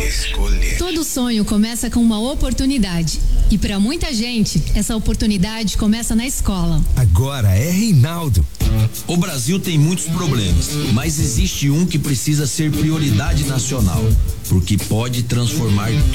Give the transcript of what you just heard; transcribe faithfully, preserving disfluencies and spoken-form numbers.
Escolher. Todo sonho começa com uma oportunidade. E para muita gente, essa oportunidade começa na escola. Agora é Reinaldo. O Brasil tem muitos problemas, mas existe um que precisa ser prioridade nacional, porque pode transformar